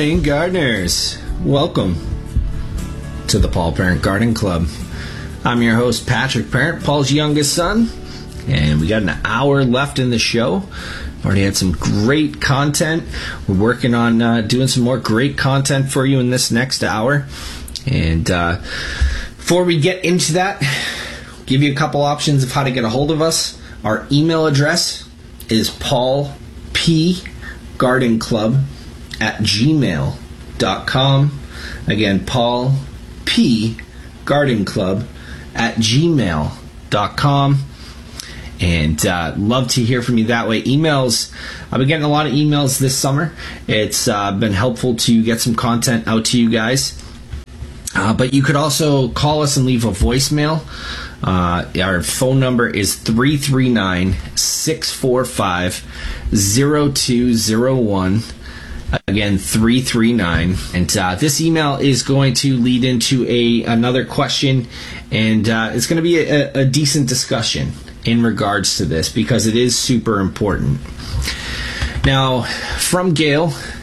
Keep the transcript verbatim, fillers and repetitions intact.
morning, gardeners. Welcome to the Paul Parent Garden Club. I'm your host, Patrick Parent, Paul's youngest son, and we got an hour left in the show. Already had some great content. We're working on uh, doing some more great content for you in this next hour. And uh, before we get into that, I'll give you a couple options of how to get a hold of us. Our email address is paul p garden club at gmail dot com. Again, paul p garden club at gmail dot com. And uh, love to hear from you that way. Emails, I've been getting a lot of emails this summer. It's uh, been helpful to get some content out to you guys. Uh, but you could also call us and leave a voicemail. Uh, our phone number is three three nine, six four five, zero two zero one. Again, three three nine. And uh, this email is going to lead into a another question, and uh, it's going to be a, a decent discussion in regards to this because it is super important. Now, from Gail,